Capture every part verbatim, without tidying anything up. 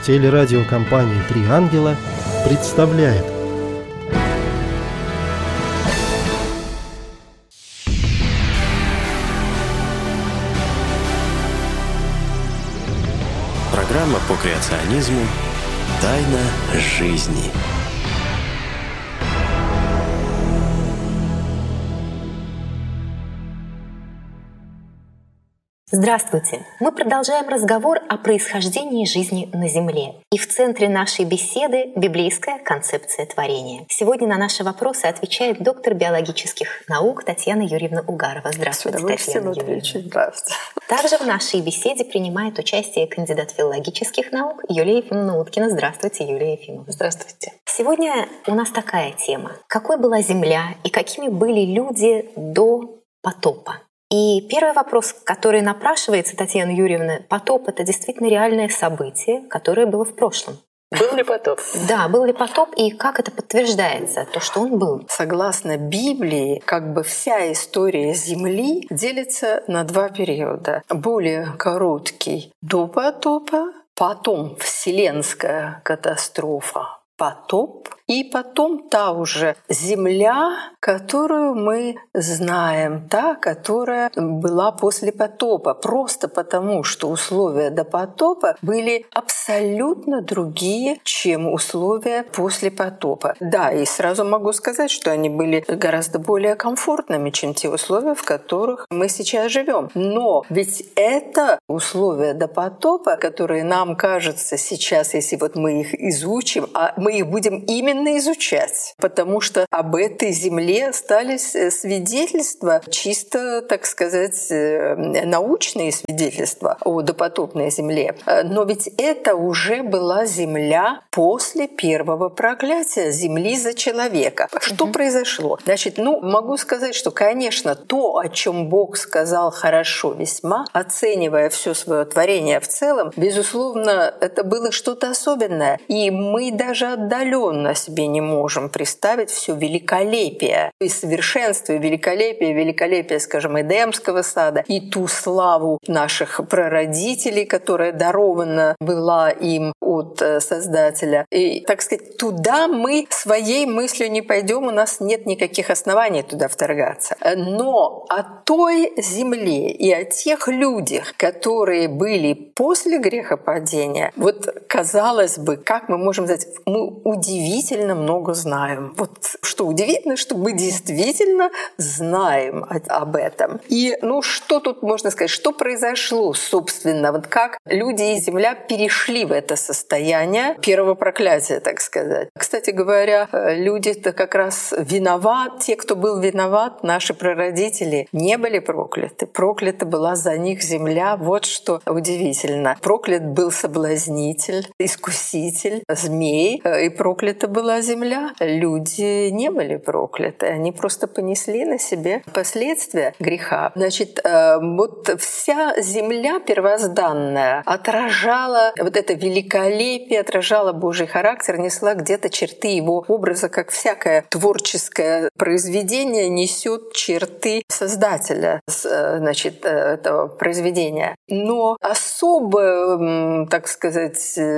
Телерадиокомпания «Три ангела» представляет. Программа по креационизму «Тайна жизни». Здравствуйте! Мы продолжаем разговор о происхождении жизни на Земле. И в центре нашей беседы библейская концепция творения. Сегодня на наши вопросы отвечает доктор биологических наук Татьяна Юрьевна Угарова. Здравствуйте, Татьяна Юрьевна. Здравствуйте. Также в нашей беседе принимает участие кандидат филологических наук Юлия Ефимовна Уткина. Здравствуйте, Юлия Ефимовна. Здравствуйте. Сегодня у нас такая тема. Какой была Земля и какими были люди до потопа? И первый вопрос, который напрашивается, Татьяна Юрьевна, потоп — это действительно реальное событие, которое было в прошлом. Был ли потоп? Да, был ли потоп, и как это подтверждается, то, что он был? Согласно Библии, как бы вся история Земли делится на два периода. Более короткий — до потопа, потом вселенская катастрофа, потоп, и потом та уже Земля, которую мы знаем, та, которая была после потопа. Просто потому, что условия до потопа были абсолютно другие, чем условия после потопа. Да, и сразу могу сказать, что они были гораздо более комфортными, чем те условия, в которых мы сейчас живем. Но ведь это условия до потопа, которые нам кажутся сейчас, если вот мы их изучим, а мы их будем именно изучать, потому что об этой земле остались свидетельства, чисто, так сказать, научные свидетельства о допотопной земле. Но ведь это уже была земля после первого проклятия земли за человека. Что угу. произошло? Значит, ну, могу сказать, что, конечно, то, о чем Бог сказал хорошо весьма, оценивая все свое творение в целом, безусловно, это было что-то особенное. И мы даже отдаленно себе не можем представить все великолепие и совершенство, и великолепие, великолепие, скажем, Эдемского сада, и ту славу наших прародителей, которая дарована была им от Создателя. И, так сказать, туда мы своей мыслью не пойдем, у нас нет никаких оснований туда вторгаться. Но о той земле и о тех людях, которые были после грехопадения, вот, казалось бы, как мы можем сказать, мы удивительно много знаем. Вот что удивительно, что мы действительно знаем об этом. И, ну, что тут можно сказать? Что произошло, собственно? Вот как люди и земля перешли в это состояние первого проклятия, так сказать. Кстати говоря, люди-то как раз виноваты. Те, кто был виноват, наши прародители, не были прокляты. Проклята была за них земля. Вот что удивительно. Проклят был соблазнитель, искуситель, змей, и проклята была земля. Люди не были прокляты, они просто понесли на себе последствия греха. Значит, вот вся земля первозданная отражала вот это великолепие, отражала Божий характер, несла где-то черты его образа, как всякое творческое произведение несет черты Создателя, значит, этого произведения. Но особо, так сказать,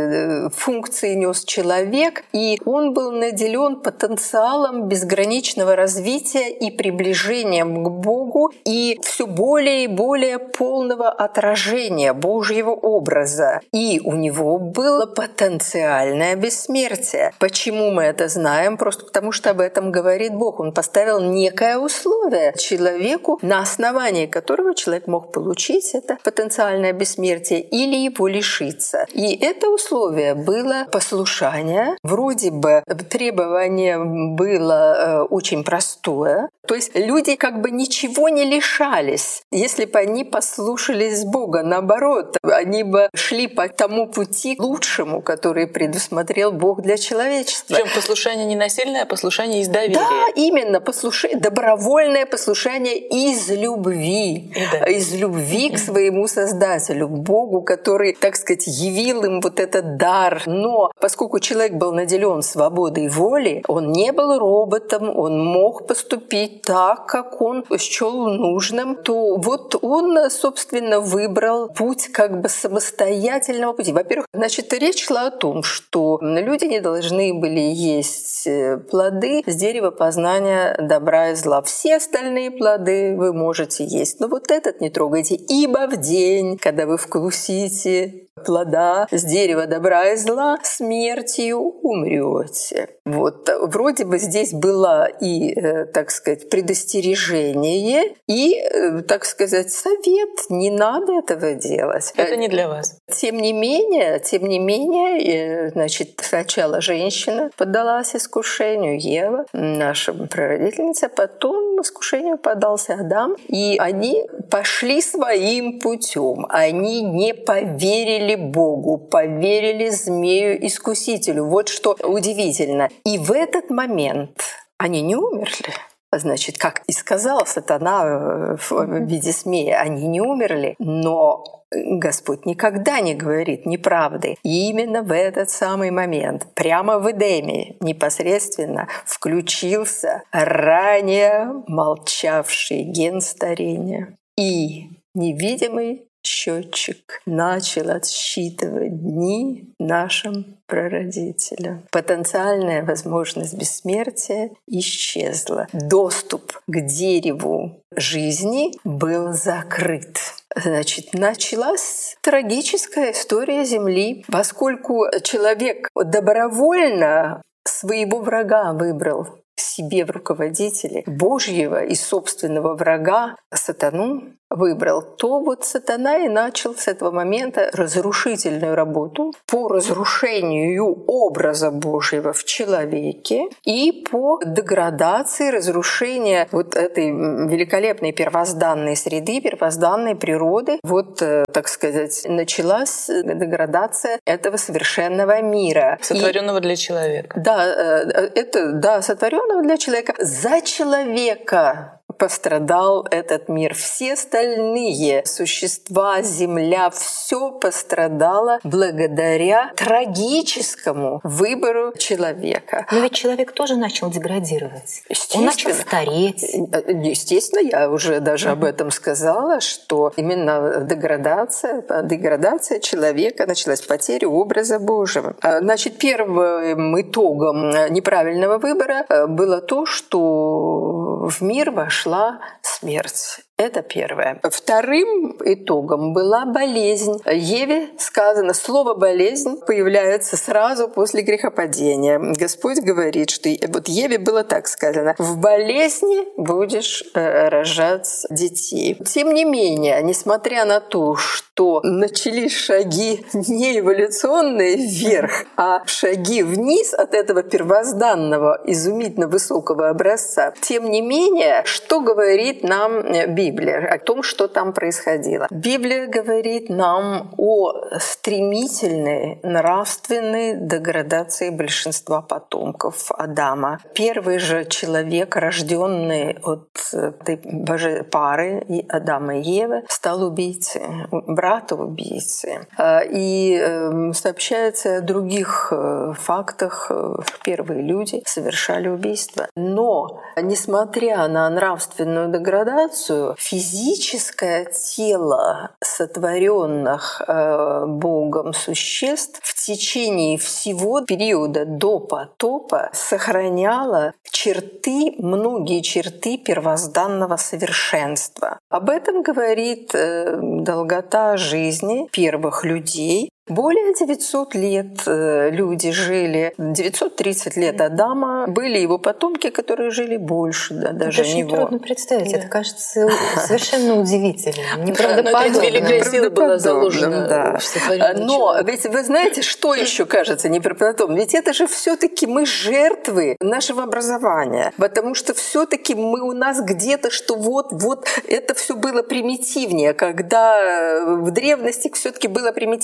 функции нес человек, и он был наделен потенциалом безграничного развития и приближением к Богу, и все более и более полного отражения Божьего образа. И у него было потенциальное бессмертие. Почему мы это знаем? Просто потому, что об этом говорит Бог. Он поставил некое условие человеку, на основании которого человек мог получить это потенциальное бессмертие или его лишиться. И это условие было послушание. Вроде бы требование было очень простое. То есть люди как бы ничего не лишались, если бы они послушались Бога. Наоборот, они бы шли по тому пути лучшему, который предусмотрел Бог для человечества. Причем послушание не насильное, а послушание из доверия. Да, именно, послушание, добровольное послушание из любви. Да. Из любви к своему Создателю, к Богу, который, так сказать, явил им вот этот дар. Но поскольку человек был наделен свободой воли, он не был роботом, он мог поступить так, как он счел нужным, то вот он, собственно, выбрал путь как бы самостоятельного пути. Во-первых, значит, речь шла о том, что люди не должны были есть плоды с дерева познания добра и зла. Все остальные плоды вы можете есть, но вот этот не трогайте, ибо в день, когда вы вкусите плода с дерева добра и зла, смертью умрете. Вот вроде бы здесь было и, так сказать, предостережение, и, так сказать, совет: не надо этого делать. Это не для вас. Тем не менее, тем не менее, значит, сначала женщина поддалась искушению, Ева, наша прародительница, потом искушению поддался Адам, и они пошли своим путем. Они не поверили Богу, поверили змею-искусителю. Вот что удивительно. И в этот момент они не умерли. Значит, как и сказал сатана в виде змея, они не умерли, но Господь никогда не говорит неправды. И именно в этот самый момент, прямо в Эдеме, непосредственно включился ранее молчавший ген старения. И невидимый счетчик начал отсчитывать дни нашим прародителям. Потенциальная возможность бессмертия исчезла. Доступ к дереву жизни был закрыт. Значит, началась трагическая история Земли, поскольку человек добровольно своего врага выбрал себе в руководителе, Божьего и собственного врага, сатану, выбрал, то вот сатана и начал с этого момента разрушительную работу по разрушению образа Божьего в человеке и по деградации, разрушению вот этой великолепной первозданной среды, первозданной природы. Вот, так сказать, началась деградация этого совершенного мира. Сотворенного и, для человека. Да, это, да, сотворенного для человека. За человека пострадал этот мир. Все остальные существа, Земля, все пострадало благодаря трагическому выбору человека. Но ведь человек тоже начал деградировать. Он начал стареть. Естественно, я уже даже об этом сказала, что именно деградация, деградация человека началась, потеря образа Божьего. Значит, первым итогом неправильного выбора было то, что в мир вошла смерть. Это первое. Вторым итогом была болезнь. Еве сказано, слово «болезнь» появляется сразу после грехопадения. Господь говорит, что вот Еве было так сказано: «В болезни будешь рожать детей». Тем не менее, несмотря на то, что начались шаги не эволюционные вверх, а шаги вниз от этого первозданного, изумительно высокого образца, тем не менее, что говорит нам Библия? Библия, о том, что там происходило. Библия говорит нам о стремительной нравственной деградации большинства потомков Адама. Первый же человек, рожденный от этой пары Адама и Евы, стал убийцей, брата убийцы. И сообщается о других фактах. Первые люди совершали убийство. Но, несмотря на нравственную деградацию, физическое тело сотворенных э, Богом существ в течение всего периода до потопа сохраняло черты, многие черты первозданного совершенства. Об этом говорит э, долгота жизни первых людей. Более девятьсот лет люди жили, девятьсот тридцать лет Адама, были его потомки, которые жили больше, да, даже это него. Это трудно представить, да. Это кажется совершенно удивительным, неправдоподобным. Но эта великая сила была заложена да. в сотворении Но человека. ведь вы знаете, что еще кажется неправдоподобным? Ведь это же все-таки мы жертвы нашего образования, потому что все-таки мы у нас где-то, что вот, вот это все было примитивнее, когда в древности все-таки было примитивное. Нас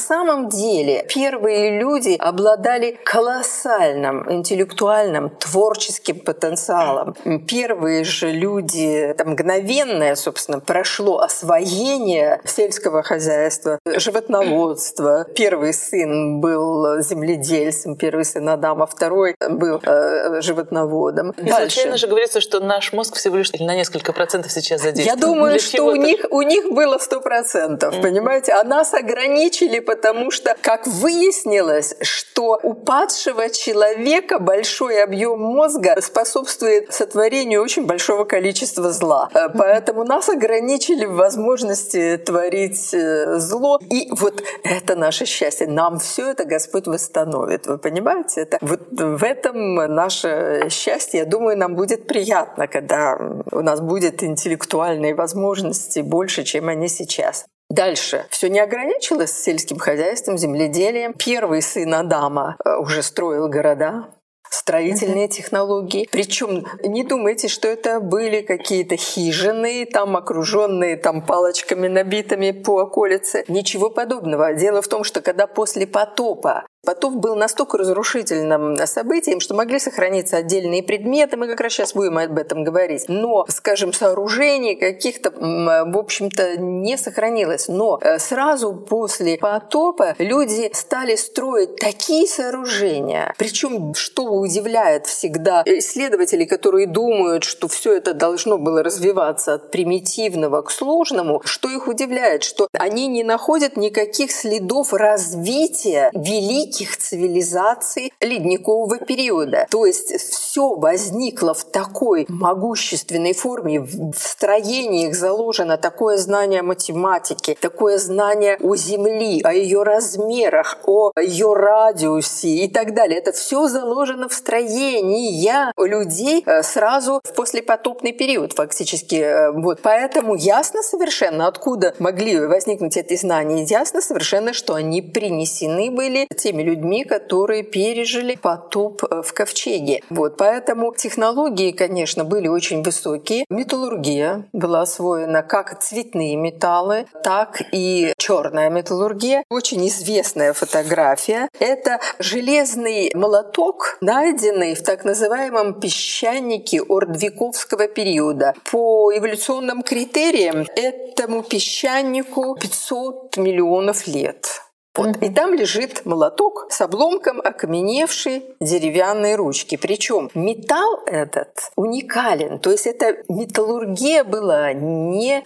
самом деле первые люди обладали колоссальным интеллектуальным, творческим потенциалом. Первые же люди, это мгновенное, собственно, прошло освоение сельского хозяйства, животноводства. Первый сын был земледельцем, первый сын Адама, второй был э, животноводом. Не случайно же говорится, что наш мозг всего лишь на несколько процентов сейчас задействован. Я думаю, Для что у них, у них было сто процентов, Mm-hmm. понимаете? А нас ограничили, потому что, как выяснилось, что у падшего человека большой объем мозга способствует сотворению очень большого количества зла. Mm-hmm. Поэтому нас ограничили в возможности творить зло. И вот это наше счастье. Нам все это Господь восстановит. Вы понимаете? Это, вот в этом наше счастье. Я думаю, нам будет приятно, когда у нас будет интеллектуальные возможности больше, чем они сейчас. Дальше. Все не ограничилось сельским хозяйством, земледелием. Первый сын Адама уже строил города, строительные mm-hmm. технологии. Причем не думайте, что это были какие-то хижины, там окруженные там палочками набитыми по околице. Ничего подобного. Дело в том, что когда после потопа Потоп был настолько разрушительным событием, что могли сохраниться отдельные предметы, мы как раз сейчас будем об этом говорить, но, скажем, сооружений каких-то, в общем-то, не сохранилось. Но сразу после потопа люди стали строить такие сооружения, причем, что удивляет всегда исследователей, которые думают, что все это должно было развиваться от примитивного к сложному, что их удивляет, что они не находят никаких следов развития великих цивилизаций ледникового периода. То есть все возникло в такой могущественной форме, в строениях заложено такое знание математики, такое знание о Земле, о ее размерах, о ее радиусе и так далее. Это все заложено в строении людей сразу в послепотопный период фактически. Вот. Поэтому ясно совершенно, откуда могли возникнуть эти знания. Ясно совершенно, что они принесены были теми людьми, которые пережили потоп в ковчеге. Вот, поэтому технологии, конечно, были очень высокие. Металлургия была освоена как цветные металлы, так и черная металлургия. Очень известная фотография. Это железный молоток, найденный в так называемом песчанике ордвиковского периода. По эволюционным критериям этому песчанику пятьсот миллионов лет. Вот. И там лежит молоток с обломком окаменевшей деревянной ручки. Причем металл этот уникален. То есть эта металлургия была не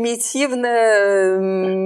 примитивная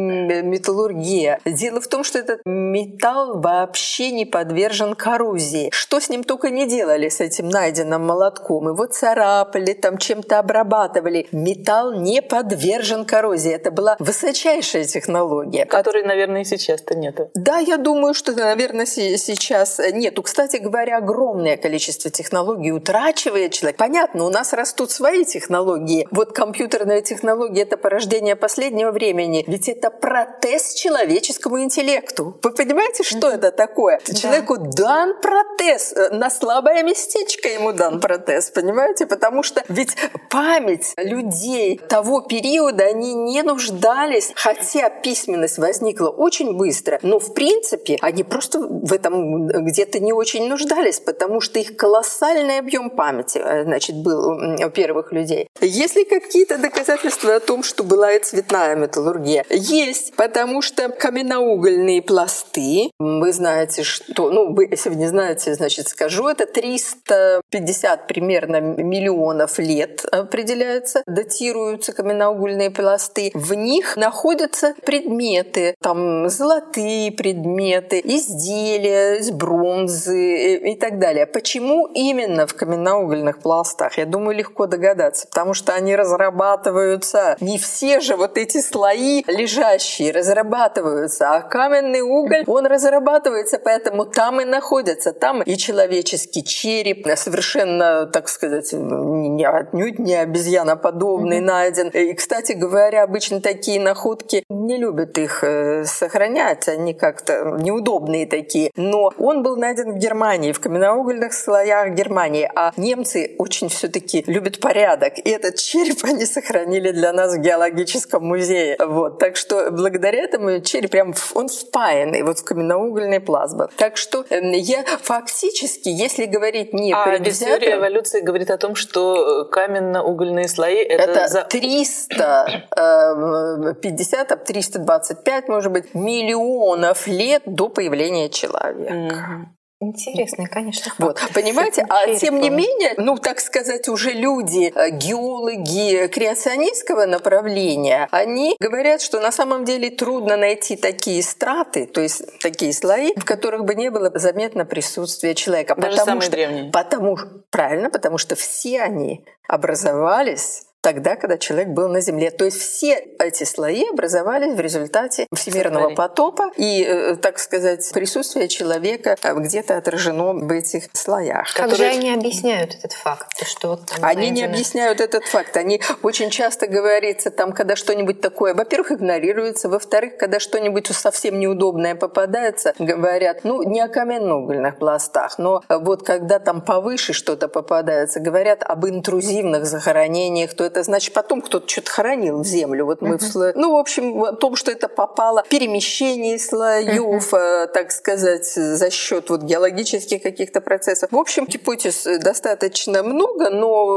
металлургия. Дело в том, что этот металл вообще не подвержен коррозии. Что с ним только не делали, с этим найденным молотком. Его царапали, там чем-то обрабатывали. Металл не подвержен коррозии. Это была высочайшая технология. Которой, наверное, и сейчас-то нет. Да, я думаю, что, наверное, сейчас нету. Кстати говоря, огромное количество технологий утрачивает человек. Понятно, у нас растут свои технологии. Вот компьютерная технология — это порождение последнего времени. Ведь это протез человеческому интеллекту. Вы понимаете, что это такое? Да. Человеку дан протез. На слабое местечко ему дан протез. Понимаете? Потому что ведь память людей того периода, они не нуждались, хотя письменность возникла очень быстро, но в принципе они просто в этом где-то не очень нуждались, потому что их колоссальный объем памяти, значит, был у первых людей. Есть ли какие-то доказательства о том, что была и цветная металлургия? Есть, потому что каменноугольные пласты, вы знаете, что, ну, вы, если вы не знаете, значит, скажу, это триста пятьдесят примерно миллионов лет определяются, датируются каменноугольные пласты. В них находятся предметы, там, золотые предметы, изделия из бронзы и так далее. Почему именно в каменноугольных пластах? Я думаю, легко догадаться, потому что они разрабатываются. Не все же вот эти слои лежащие разрабатываются, а каменный уголь, он разрабатывается, поэтому там и находится. Там и человеческий череп, совершенно, так сказать, не, отнюдь не обезьяноподобный, mm-hmm. найден. И, кстати говоря, обычно такие находки не любят их сохранять. они как-то неудобные такие. Но он был найден в Германии, в каменноугольных слоях Германии. А немцы очень все-таки любят порядок. И этот череп они сохранили для нас в геологическом музее. Вот. Так что благодаря этому череп прям он впаянный вот в каменноугольный пласт был. Так что я фактически, если говорить не а предвзято... А теория эволюции говорит о том, что каменно-угольные слои — это... Это за... триста пятьдесят, триста двадцать пять, может быть, миллионов лет до появления человека. Mm-hmm. Интересный, конечно. Вот, понимаете? А тем не менее, ну, так сказать, уже люди, геологи креационистского направления, они говорят, что на самом деле трудно найти такие страты, то есть такие слои, в которых бы не было заметно присутствия человека. Даже потому самые что, древние. Потому, правильно, потому что все они образовались тогда, когда человек был на Земле. То есть все эти слои образовались в результате всемирного потопа, и, так сказать, присутствие человека где-то отражено в этих слоях. Как которые... же они объясняют этот факт? Что вот там они найдено? Не объясняют этот факт. Они очень часто говорится, там, когда что-нибудь такое, во-первых, игнорируется, во-вторых, когда что-нибудь совсем неудобное попадается, говорят, ну, не о каменноугольных пластах, но вот когда там повыше что-то попадается, говорят об интрузивных захоронениях, то это значит, потом кто-то что-то хоронил в землю. Вот мы uh-huh. в слое... Ну, в общем, о том, что это попало, перемещение слоев, uh-huh. так сказать, за счет вот геологических каких-то процессов. В общем, гипотез достаточно много,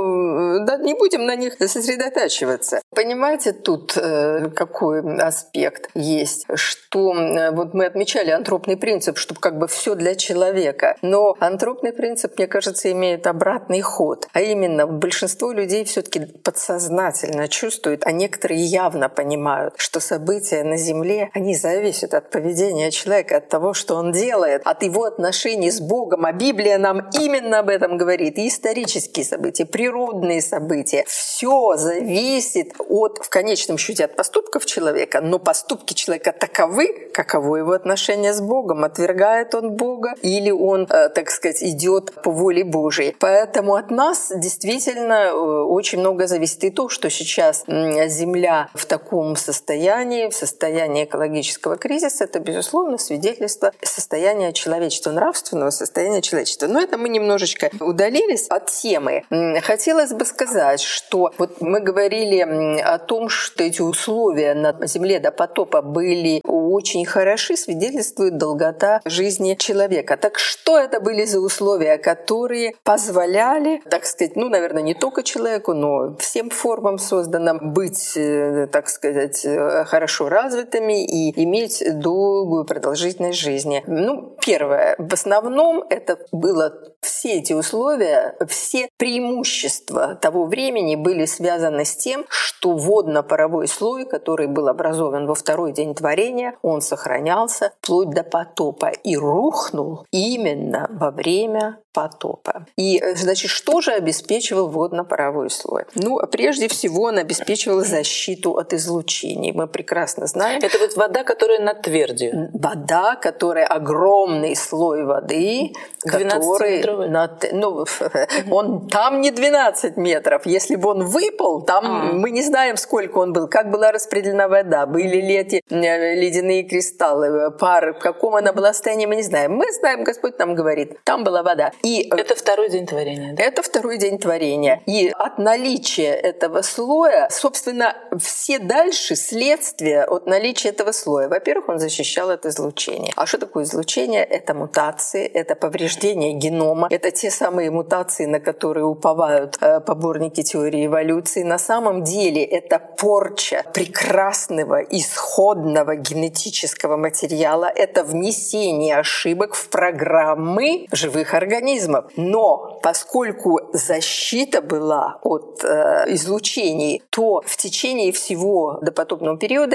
но да, не будем на них сосредотачиваться. Понимаете, тут э, какой аспект есть, что э, вот мы отмечали антропный принцип, что как бы все для человека. Но антропный принцип, мне кажется, имеет обратный ход. А именно, большинство людей все-таки подсознательно чувствуют, а некоторые явно понимают, что события на Земле, они зависят от поведения человека, от того, что он делает, от его отношений с Богом. А Библия нам именно об этом говорит. И исторические события, природные события. Все зависит от, в конечном счете, от поступков человека, но поступки человека таковы, каково его отношение с Богом. Отвергает он Бога или он, так сказать, идет по воле Божией. Поэтому от нас действительно очень много зависит. И то, что сейчас Земля в таком состоянии, в состоянии экологического кризиса, это, безусловно, свидетельство состояния человечества, нравственного состояния человечества. Но это мы немножечко удалились от темы. Хотелось бы сказать, что вот мы говорили о том, что эти условия на Земле до потопа были очень хороши, свидетельствует долгота жизни человека. Так что это были за условия, которые позволяли, так сказать, ну, наверное, не только человеку, но всем формам созданным быть, так сказать, хорошо развитыми и иметь долгую продолжительность жизни? Ну, первое. В основном это было все эти условия, все преимущества того времени были связаны с тем, что водно-паровой слой, который был образован во второй день творения, он сохранялся вплоть до потопа и рухнул именно во время потопа. И, значит, что же обеспечивал водно-паровой слой? Ну, прежде всего, он обеспечивал защиту от излучений. Мы прекрасно знаем. Это вот вода, которая над твердью. Вода, которая огромный слой воды, который над, ну, он там не двенадцать метров. Если бы он выпал, там а. мы не знаем, сколько он был, как была распределена вода, были ли эти ледяные кристаллы, пар, в каком она была состоянии, мы не знаем. Мы знаем, Господь нам говорит, там была вода. И это второй день творения. Да? Это второй день творения. И от наличия этого слоя, собственно, все дальше следствия от наличия этого слоя. Во-первых, он защищал от излучения. А что такое излучение? Это мутации, это повреждение генома, это те самые мутации, на которые уповают э, поборники теории эволюции. На самом деле это порча прекрасного исходного генетического материала, это внесение ошибок в программы живых организмов. Но поскольку защита была от э, излучений, то в течение всего допотопного периода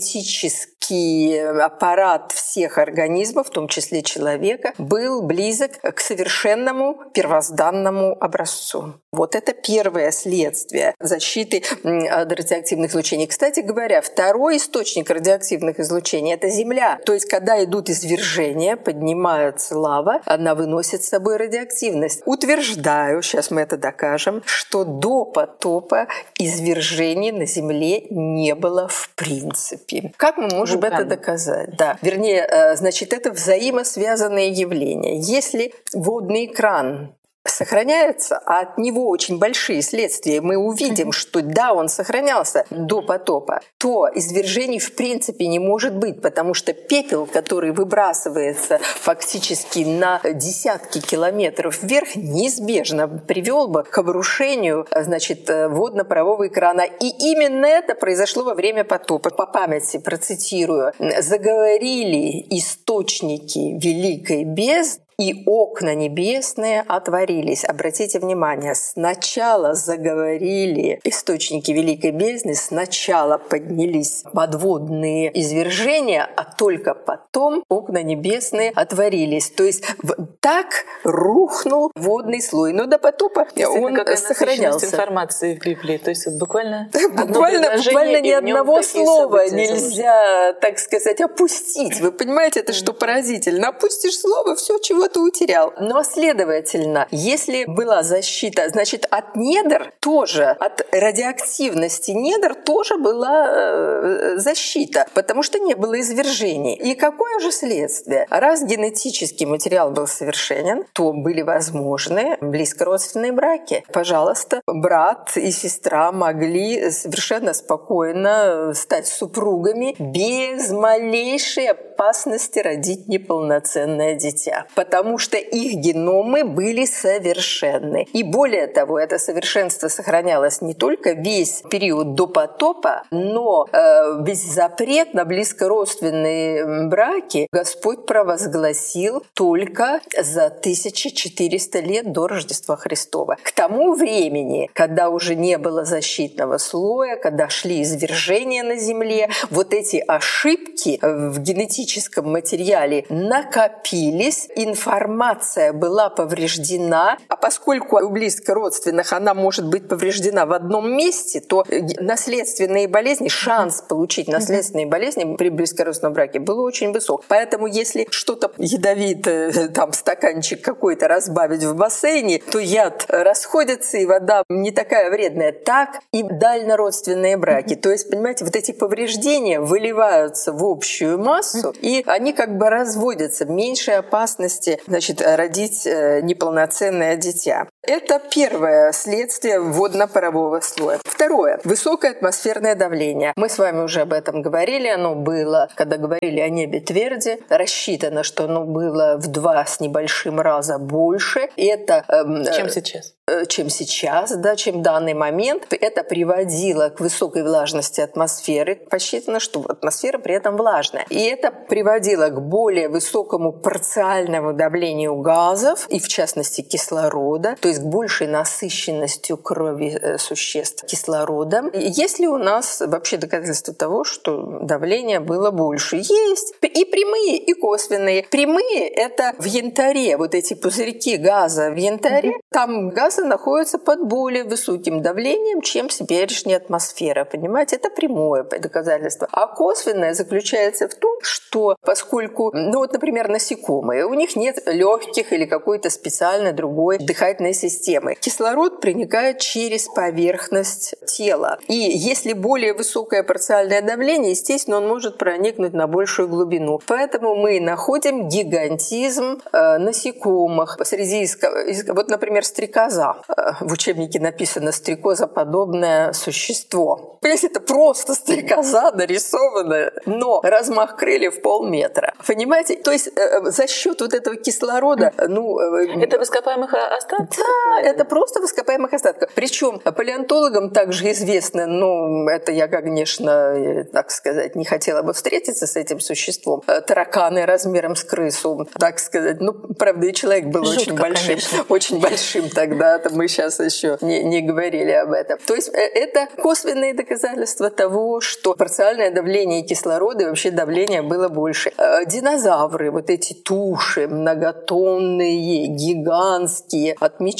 генетический аппарат всех организмов, в том числе человека, был близок к совершенному первозданному образцу. Вот это первое следствие защиты от радиоактивных излучений. Кстати говоря, второй источник радиоактивных излучений – это Земля. То есть, когда идут извержения, поднимается лава, она выносит с собой радиоактивность. Утверждаю, сейчас мы это докажем, что до потопа извержений на Земле не было в принципе. Как мы можем Вулкан. это доказать? Да. Вернее, значит, это взаимосвязанные явления. Если водный экран сохраняется, а от него очень большие следствия, мы увидим, что да, он сохранялся до потопа, то извержений в принципе не может быть, потому что пепел, который выбрасывается фактически на десятки километров вверх, неизбежно привел бы к обрушению, значит, водно-парового экрана. И именно это произошло во время потопа. По памяти процитирую: «Заговорили источники великой бездны, и окна небесные отворились». Обратите внимание, сначала заговорили источники великой бездны, сначала поднялись подводные извержения, а только потом окна небесные отворились. То есть так рухнул водный слой. Но до потопа он сохранялся. Информации в Библии, то есть буквально буквально, буквально ни одного слова нельзя, так сказать, опустить. Вы понимаете, это что поразительно? Опустишь слово, все, чего ты утерял. Но, следовательно, если была защита, значит, от недр тоже, от радиоактивности недр тоже была защита, потому что не было извержений. И какое же следствие? Раз генетический материал был совершенен, то были возможны близкородственные браки. Пожалуйста, брат и сестра могли совершенно спокойно стать супругами без малейшей опасности родить неполноценное дитя, потому что их геномы были совершенны. И более того, это совершенство сохранялось не только весь период до потопа, но э, весь запрет на близкородственные браки Господь провозгласил только за тысяча четыреста лет до Рождества Христова. К тому времени, когда уже не было защитного слоя, когда шли извержения на Земле, вот эти ошибки в генетическом материале накопились, информация была повреждена, а поскольку у близкородственных она может быть повреждена в одном месте, то наследственные болезни, шанс получить наследственные болезни при близкородственном браке был очень высок. Поэтому если что-то ядовитое, там стаканчик какой-то разбавить в бассейне, то яд расходится, и вода не такая вредная. Так и дальнородственные браки. То есть, понимаете, вот эти повреждения выливаются в общую массу, и они как бы разводятся. Меньшей опасности, значит, родить неполноценное дитя. Это первое следствие водно-парового слоя. Второе. Высокое атмосферное давление. Мы с вами уже об этом говорили. Оно было, когда говорили о небе тверди, рассчитано, что оно было в два с небольшим раза больше. И это, э, чем сейчас? чем сейчас, да, чем в данный момент. Это приводило к высокой влажности атмосферы. Посчитано, что атмосфера при этом влажная. И это приводило к более высокому парциальному давлению газов, и в частности кислорода, то есть к большей насыщенности крови существ кислородом. Есть ли у нас вообще доказательства того, что давление было больше? Есть. И прямые, и косвенные. Прямые — это в янтаре, вот эти пузырьки газа в янтаре, mm-hmm. там газы находятся под более высоким давлением, чем теперешняя атмосфера. Понимаете, это прямое доказательство. А косвенное заключается в том, что поскольку, ну вот, например, насекомые, у них нет легких или какой-то специальной другой дыхательной системы. Кислород проникает через поверхность тела. И если более высокое парциальное давление, естественно, он может проникнуть на большую глубину. Поэтому мы находим гигантизм э, насекомых. Среди, вот, например, стрекоза. В учебнике написано «стрекозоподобное существо». Понимаете, это просто стрекоза нарисованная, но размах крыльев полметра. Понимаете? То есть э, за счет вот этого кислорода... Ну, э, это в ископаемых остатках? Да, это просто в ископаемых остатках. Причем палеонтологам также известно, ну, это я, конечно, так сказать, не хотела бы встретиться с этим существом. Тараканы размером с крысу, так сказать. Ну, правда, и человек был Жутко, очень большим. Конечно. Очень большим тогда. Мы сейчас еще не, не говорили об этом. То есть это косвенные доказательства того, что парциальное давление кислорода и вообще давление было больше. Динозавры, вот эти туши многотонные, гигантские, отмечают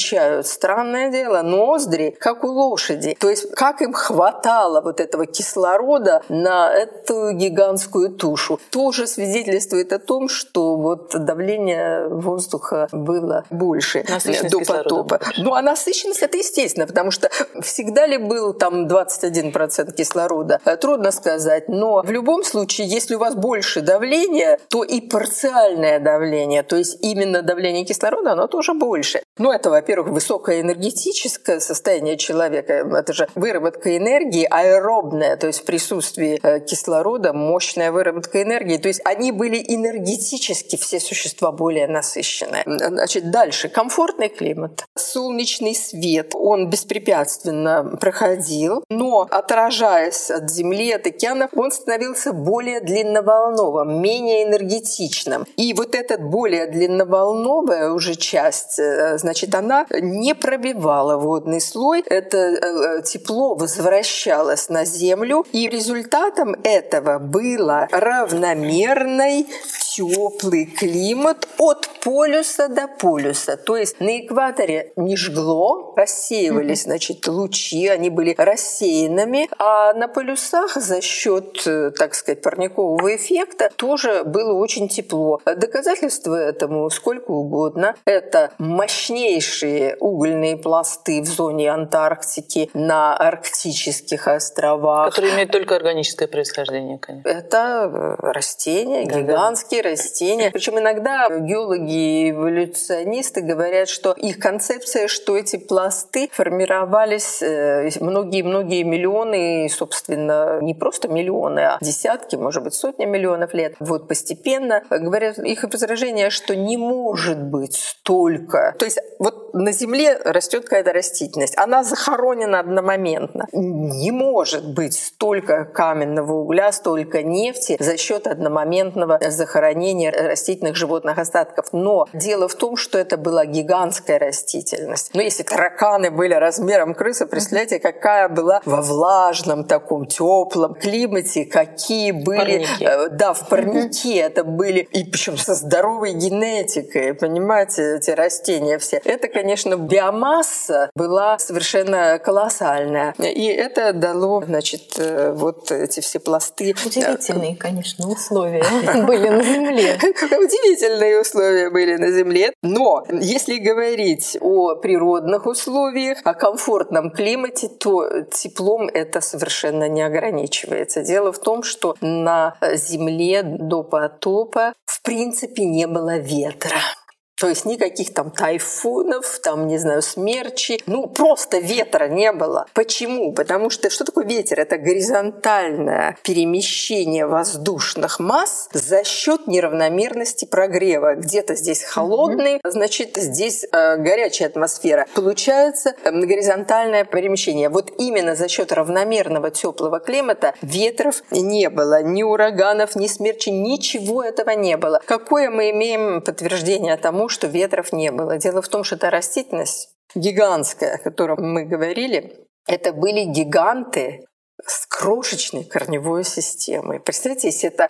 замечают, странное дело, ноздри, как у лошади. То есть как им хватало вот этого кислорода на эту гигантскую тушу. Тоже свидетельствует о том, что вот давление воздуха было больше до потопа. Ну, а насыщенность — это естественно, потому что всегда ли был там двадцать один процент кислорода? Трудно сказать. Но в любом случае, если у вас больше давления, то и парциальное давление, то есть именно давление кислорода, оно тоже больше. Ну, это, во-первых, высокое энергетическое состояние человека. Это же выработка энергии аэробная, то есть в присутствии кислорода мощная выработка энергии. То есть они были энергетически, все существа более насыщенные. Значит, дальше. Комфортный климат. Солнечный свет, он беспрепятственно проходил, но, отражаясь от Земли, от океанов, он становился более длинноволновым, менее энергетичным. И вот эта более длинноволновая уже часть, значит, она не пробивала водный слой, это тепло возвращалось на Землю, и результатом этого было равномерный теплый климат от полюса до полюса. То есть на экваторе не жгло, рассеивались, значит, лучи, они были рассеянными, а на полюсах за счет, так сказать, парникового эффекта тоже было очень тепло. Доказательства этому сколько угодно. Это мощнейшие угольные пласты в зоне Антарктики, на арктических островах. Которые имеют только органическое происхождение, конечно. Это растения, да, гигантские, растения. Причем иногда геологи и эволюционисты говорят, что их концепция, что эти пласты формировались многие-многие миллионы, собственно, не просто миллионы, а десятки, может быть, сотни миллионов лет. Вот постепенно говорят, их возражение, что не может быть столько. То есть вот на Земле растет какая-то растительность, она захоронена одномоментно. Не может быть столько каменного угля, столько нефти за счет одномоментного захоронения растительных животных остатков. Но дело в том, что это была гигантская растительность. Но если тараканы были размером крысы, представляете, какая была во влажном таком теплом климате, какие были... Парники. Да, в парнике это были, и причем со здоровой генетикой, понимаете, эти растения все. Это, конечно, биомасса была совершенно колоссальная. И это дало, значит, вот эти все пласты. Удивительные, конечно, условия были на Земле. Удивительные условия были на Земле. Но если говорить о природных условиях, о комфортном климате, то теплом это совершенно не ограничивается. Дело в том, что на Земле до потопа в принципе не было ветра. То есть никаких там тайфунов, там, не знаю, смерчи. Ну, просто ветра не было. Почему? Потому что что такое ветер? Это горизонтальное перемещение воздушных масс за счет неравномерности прогрева. Где-то здесь холодный, mm-hmm. значит, здесь э, горячая атмосфера. Получается э, горизонтальное перемещение. Вот именно за счет равномерного теплого климата ветров не было. Ни ураганов, ни смерчей, ничего этого не было. Какое мы имеем подтверждение тому, что ветров не было? Дело в том, что эта растительность гигантская, о которой мы говорили, это были гиганты с крошечной корневой системой. Представьте, если это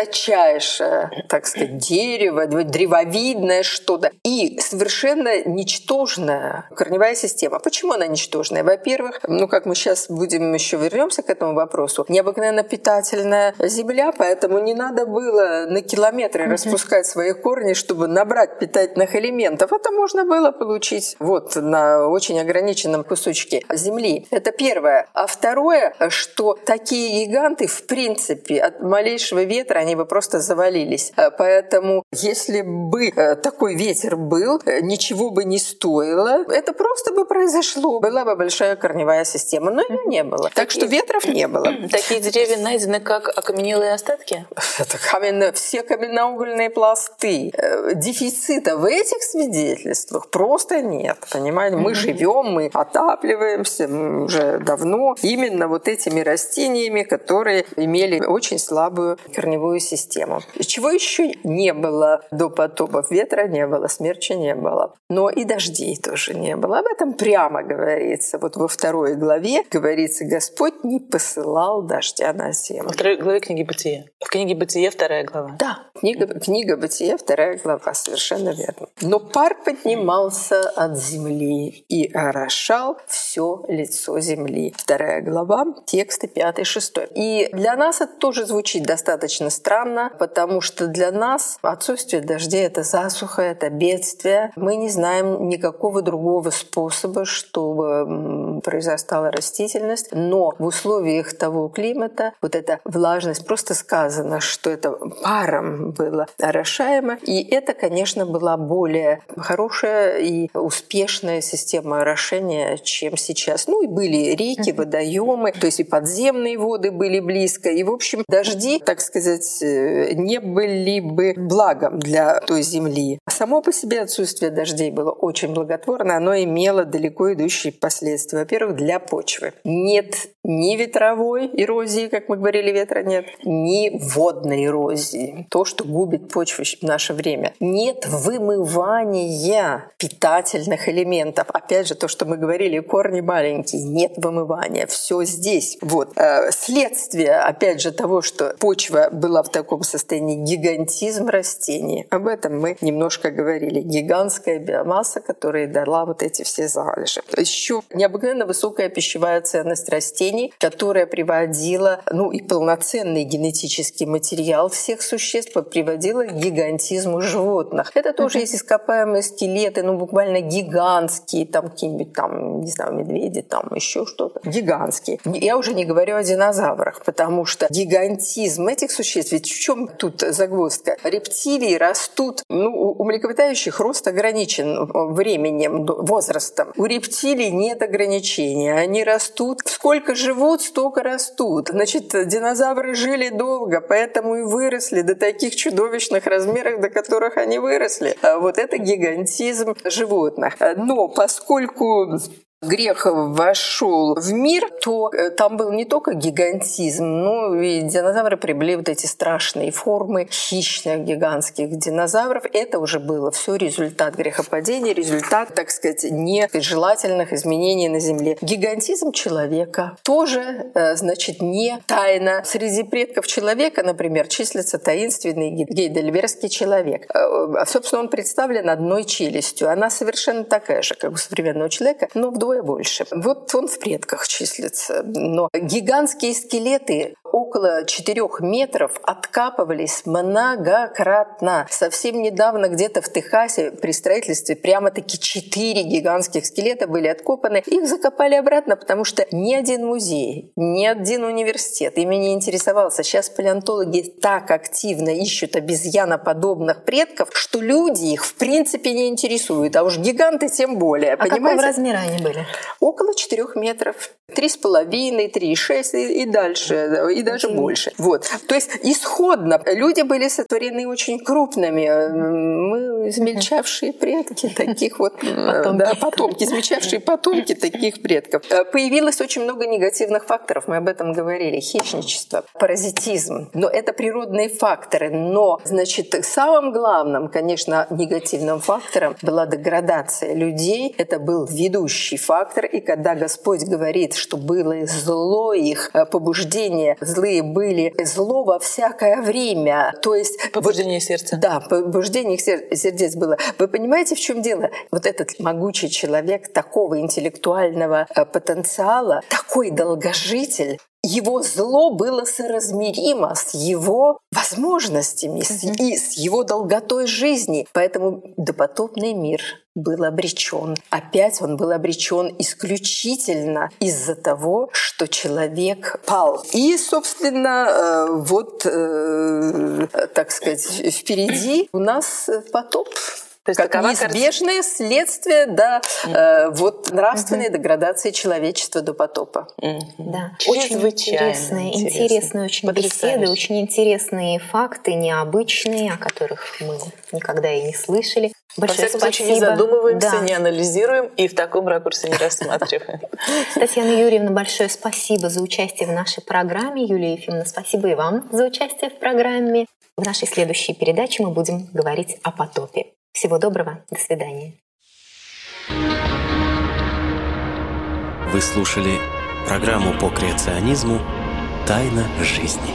высочайшее, так сказать, дерево, древовидное что-то, и совершенно ничтожная корневая система. Почему она ничтожная? Во-первых, ну, как мы сейчас будем еще вернемся к этому вопросу, необыкновенно питательная земля, поэтому не надо было на километры mm-hmm. распускать свои корни, чтобы набрать питательных элементов. Это можно было получить вот на очень ограниченном кусочке земли. Это первое. А второе, что такие гиганты, в принципе, от малейшего ветра они бы просто завалились. Поэтому, если бы такой ветер был, ничего бы не стоило. Это просто бы произошло. Была бы большая корневая система, но ее не было. Так что ветров не было. Такие деревья найдены как окаменелые остатки? Это каменно, все каменноугольные пласты. Дефицита в этих свидетельствах просто нет. Понимаете? Мы живем, мы отапливаемся мы уже давно. Именно вот эти этими растениями, которые имели очень слабую корневую систему. Чего еще не было до потопов? Ветра не было, смерча не было. Но и дождей тоже не было. Об этом прямо говорится. Вот во второй главе говорится: Господь не посылал дождя на землю. Во второй главе книги Бытия. В книге Бытия вторая глава. Да, книга, книга Бытия, вторая глава, совершенно верно. Но пар поднимался от земли и орошал все лицо земли. Вторая глава, тексты пятый, шестой. И для нас это тоже звучит достаточно странно, потому что для нас отсутствие дождей — это засуха, это бедствие. Мы не знаем никакого другого способа, чтобы произрастала растительность, но в условиях того климата вот эта влажность, просто сказано, что это паром было орошаемо, и это, конечно, была более хорошая и успешная система орошения, чем сейчас. Ну и были реки, водоемы, то есть и подземные воды были близко, и, в общем, дожди, так сказать, не были бы благом для той земли. Само по себе отсутствие дождей было очень благотворно, оно имело далеко идущие последствия. Во-первых, для почвы. Нет ни ветровой эрозии, как мы говорили, ветра нет, ни водной эрозии, то, что губит почву в наше время. Нет вымывания питательных элементов. Опять же, то, что мы говорили, корни маленькие, нет вымывания. Все здесь. Вот. Следствие, опять же, того, что почва была в таком состоянии, гигантизм растений. Об этом мы немножко говорили. Гигантская биомасса, которая дала вот эти все залежи. Еще необыкновенно высокая пищевая ценность растений, которая приводила, ну и полноценный генетический материал всех существ приводила к гигантизму животных. Это тоже есть ископаемые скелеты, ну буквально гигантские, там какие-нибудь там, не знаю, медведи, там еще что-то. Гигантские. Я уже не говорю о динозаврах, потому что гигантизм этих существ, ведь в чем тут загвоздка? Рептилии растут, ну, у млекопитающих рост ограничен временем, возрастом. У рептилий нет ограничения. Они растут. Сколько живут, столько растут. Значит, динозавры жили долго, поэтому и выросли до таких чудовищных размеров, до которых они выросли. Вот это гигантизм животных. Но поскольку грех вошел в мир, то там был не только гигантизм, но и динозавры приобрели вот эти страшные формы хищных гигантских динозавров. Это уже было все результат грехопадения, результат, так сказать, нежелательных изменений на Земле. Гигантизм человека тоже, значит, не тайна. Среди предков человека, например, числится таинственный гейдельбергский человек. Собственно, он представлен одной челюстью. Она совершенно такая же, как у современного человека, но вдвое больше. Вот он в предках числится. Но гигантские скелеты около четырех метров откапывались многократно. Совсем недавно где-то в Техасе при строительстве прямо-таки четыре гигантских скелета были откопаны. Их закопали обратно, потому что ни один музей, ни один университет ими не интересовался. Сейчас палеонтологи так активно ищут обезьяноподобных предков, что люди их в принципе не интересуют. А уж гиганты тем более. А понимаете? Какого размера они были? Около четырех метров. Три с половиной, три и шесть и, и дальше, и даже mm. больше. Вот. То есть исходно люди были сотворены очень крупными. Мы измельчавшие предки таких вот потомки. Да, потомки, измельчавшие потомки таких предков. Появилось очень много негативных факторов. Мы об этом говорили. Хищничество, паразитизм. Но это природные факторы. Но, значит, самым главным, конечно, негативным фактором была деградация людей. Это был ведущий фактор. И когда Господь говорит, что было зло их, побуждения злые были, зло во всякое время. То есть побуждение вот, сердца. Да, побуждение их сердец было. Вы понимаете, в чем дело? Вот этот могучий человек такого интеллектуального потенциала, такой долгожитель, его зло было соразмеримо с его возможностями mm-hmm. и с его долготой жизни. Поэтому допотопный мир был обречен. Опять он был обречен исключительно из-за того, что человек пал. И, собственно, вот, так сказать, впереди у нас потоп. То есть как неизбежное картина. Следствие да, mm. э, вот, нравственной mm-hmm. деградации человечества до потопа. Mm-hmm. Да. Очень интересные, интересные, интересные очень беседы, очень интересные факты, необычные, о которых мы никогда и не слышали. Большое Во всяком спасибо. случае, не задумываемся, Да. не анализируем и в таком ракурсе не рассматриваем. Татьяна Юрьевна, большое спасибо за участие в нашей программе. Юлия Ефимовна, спасибо и вам за участие в программе. В нашей следующей передаче мы будем говорить о потопе. Всего доброго, до свидания. Вы слушали программу по креационизму «Тайна жизни».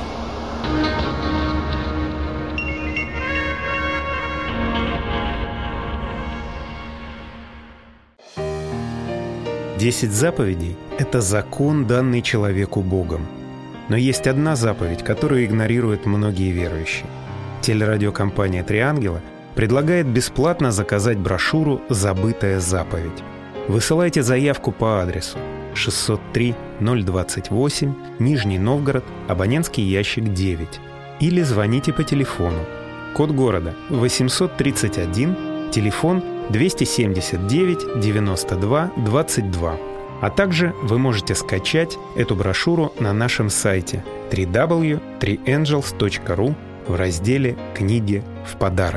Десять заповедей – это закон, данный человеку Богом. Но есть одна заповедь, которую игнорируют многие верующие. Телерадиокомпания «Три ангела» предлагает бесплатно заказать брошюру «Забытая заповедь». Высылайте заявку по адресу шестьсот три ноль двадцать восемь, Нижний Новгород, абонентский ящик девять. Или звоните по телефону. Код города восемьсот тридцать один, телефон двести семьдесят девять девяносто два двадцать два. А также вы можете скачать эту брошюру на нашем сайте дабл ю дабл ю дабл ю точка три энджелс точка ру в разделе «Книги в подарок».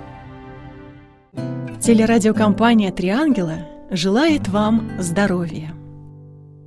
Телерадиокомпания «Три ангела» желает вам здоровья.